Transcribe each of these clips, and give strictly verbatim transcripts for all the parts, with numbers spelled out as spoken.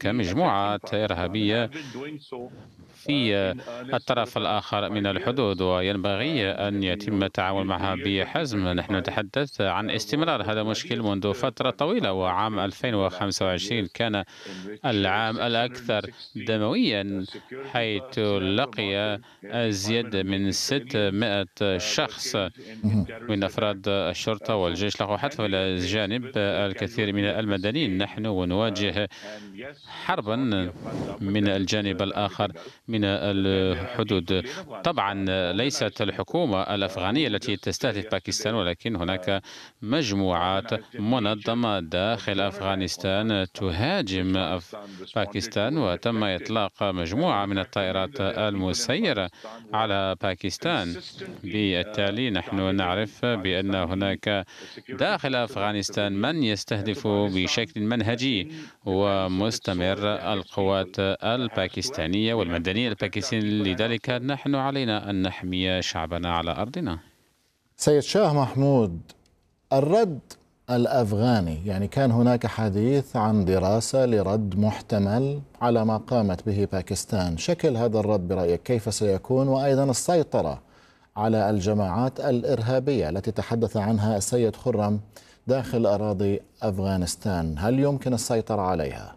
هناك مجموعات إرهابية في الطرف الآخر من الحدود، وينبغي أن يتم التعامل معها بحزم. نحن نتحدث عن استمرار هذا المشكل منذ فترة طويلة، وعام ألفين وخمسة وعشرين كان العام الأكثر دمويا، حيث لقي أزيد من ستمائة شخص مهم. من أفراد الشرطة والجيش، له حتف إلى جانب الكثير من المدنيين. نحن ونواجه حربا من الجانب الآخر من الحدود. طبعا ليست الحكومة الأفغانية التي تستهدف باكستان، ولكن هناك مجموعات منظمة داخل أفغانستان تهاجم أف- باكستان، وتم إطلاق مجموعة من الطائرات المسيرة على باكستان. بالتالي نحن نعرف بأن هناك داخل أفغانستان من يستهدف بشكل منهجي ومستمر القوات الباكستانية والمدنية الباكستانية. لذلك نحن علينا أن نحمي شعبنا على أرضنا. سيد شاه محمود، الرد الأفغاني، يعني كان هناك حديث عن دراسة لرد محتمل على ما قامت به باكستان. شكل هذا الرد برأيك كيف سيكون؟ وأيضا السيطرة على الجماعات الإرهابية التي تحدث عنها السيد خرم داخل أراضي أفغانستان، هل يمكن السيطرة عليها؟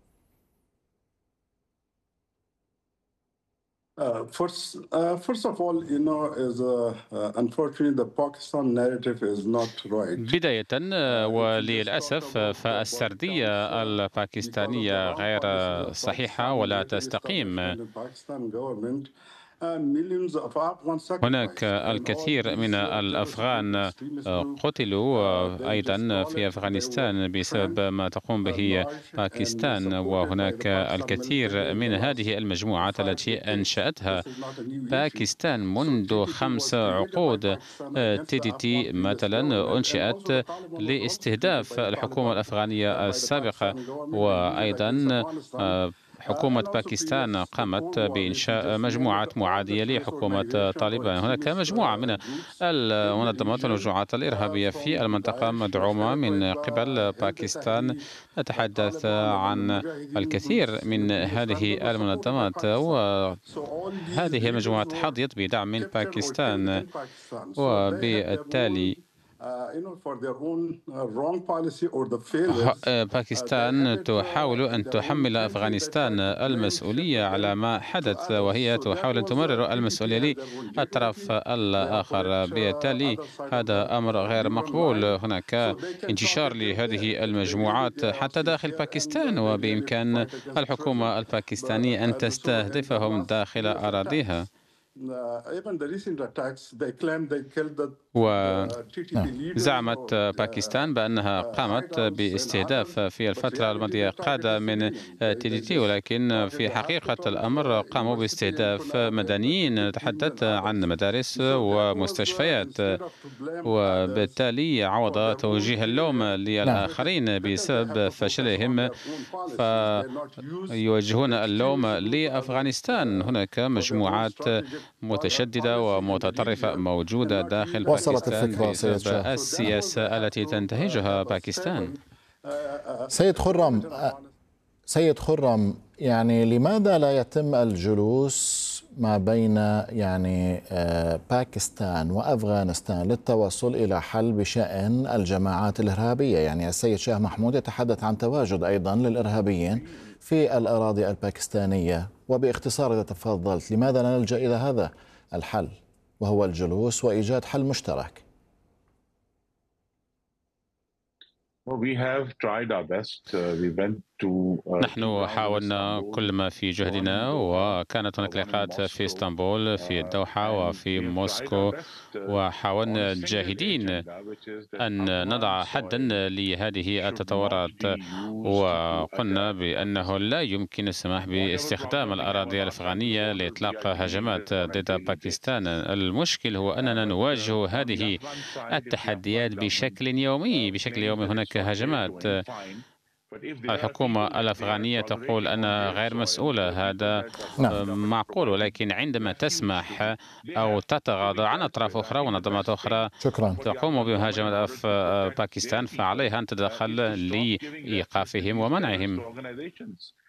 Uh, first, uh, first of all, you know, is uh, uh, unfortunately the Pakistan narrative is not right. بداية Uh, if you just talk وللأسف about the body counts, فالسردية uh, because of the الباكستانية wrong غير policies of صحيحة Pakistan ولا military تستقيم. establishment and Pakistan government, uh, millions of Afghan هناك sacrificed, and all الكثير من these uh, terrorist group, الأفغان extremist group, uh, قتلوا they just أيضا call في it their war أفغانستان بسبب front, ما تقوم uh, به large and باكستان. supported by the وهناك Pakistan military الكثير in the من last هذه المجموعات five التي decades. أنشأتها This is not a new issue. باكستان So منذ T T P خمس was created by عقود. Pakistan against تي the دي Afghan تي previous مثلا government, and also the أنشئت Taliban was also created لاستهداف by the الحكومة Taliban, uh, الأفغانية by the السابقة. Pakistan government. They used it against وأيضا Afghanistan, آه، uh, حكومة and also باكستان previous the قامت Cold War. If you بإنشاء just name مجموعات it, all the معادية terrorist لحكومة organization or طالبان. هناك extremist مجموعة uh, من groups in the المنظمات region, والمجموعات uh, الإرهابية في from المنطقة Daesh was مدعومة headed by من the قبل Hizb باكستان. ut-Tahrir, uh, نتحدث Taliban, and the عن Mujahideen الكثير groups in the من previous هذه government was supported by المنظمات، Pakistan. وهذه So all these leaders المجموعات were حظيت بدعم من captured or killed باكستان. in Pakistan. So they have their own, وبالتالي uh, you know, for their own uh, wrong policy or the ه- failures, uh, they have باكستان it تحاول uh, in أن their own تحمل country. They try أفغانستان to blame, shift المسؤولية على blame ما to حدث، others. وهي So that تحاول أن was uh, تمرر T T P المسؤولية has their own للطرف geography. They الآخر. operate uh, بالتالي other side of the هذا أمر uh, غير Beaver مقبول. line, so هناك they can انتشار target their way. لهذه If they really المجموعات they are حتى also داخل here and uh, باكستان، they really وبإمكان fight against terrorism. الحكومة But الباكستانية أن and so in the تستهدفهم last داخل previous أراضيها. attacks, uh, even the recent attacks, they claim they killed the و the T T P نعم. leaders زعمت or uh, باكستان بأنها uh, قامت hideouts and others, باستهداف في but الفترة reality الماضية they قادة targeted من civilians. تي They دي they تي، just ولكن target في the حقيقة hospitals, الأمر the قاموا university in باستهداف Punjab, the مدنيين. T T P نتحدث and عن others. مدارس So that was uh, ومستشفيات، instead of to blame others وبالتالي for عوض their own توجيه اللوم failure, نعم. let it للآخرين better they have بسبب to focus on فشلهم، their own policies. They not use فيوجهون the اللوم extremist group as a, لأفغانستان. uh, هناك for their own مجموعات strategic po- uh, متشددة policy in the ومتطرفة region and موجودة not داخل use it for وصلت باكستان الفكرة سيد بسبب شاه. so that was they السياسة have التي to uh, تنتهجها have a باكستان. stable, uh, uh, سيد خرم، independent and honest. سيد خرم، يعني لماذا لا يتم الجلوس ما بين يعني آه، باكستان وأفغانستان للتوصل إلى حل بشأن الجماعات الإرهابية؟ يعني السيد شاه محمود يتحدث عن تواجد أيضا للإرهابيين في الأراضي الباكستانية، وباختصار إذا تفضلت لماذا لا نلجأ إلى هذا الحل وهو الجلوس وإيجاد حل مشترك؟ Well, we have tried our best. Uh, we went to uh, two نحن rounds in حاولنا Istanbul, كل ما في one in جهدنا، Doha, وكانت uh, هناك one in لقاءات في Moscow, اسطنبول في uh, الدوحة and وفي we have tried our موسكو. best uh, on وحاولنا a single جاهدين agenda, which is that أن Afghan نضع حدا soil لهذه should not التطورات، be used to وقلنا attack بأنه Pakistan. لا يمكن السماح Whatever باستخدام problem we have on الأراضي our side with الأفغانية all the لإطلاق V I P هجمات leaders on a ضد daily باكستان. basis. المشكل هو Uh, أننا but نواجه uh, on the هذه Afghan side, if the التحديات Afghan government بشكل يومي. uh, بشكل claims يومي that هناك it's not here هجمات. doing fine, but if there are الحكومة people that they are الأفغانية تقول tolerating on أنها their غير soil, مسؤولة، the people هذا that the نعم. Afghan government معقول، provides ولكن عندما refuge to, تسمح they أو have to تتغاضى be عن dealt أطراف with. I أخرى think the ومنظمات best thing أخرى شكرا. for the تقوم Afghan government in بمهاجمة order أف- to protect their باكستان، people فعليها أن uh, is تتدخل to stop giving refuge to لإيقافهم these terrorist ومنعهم. organizations.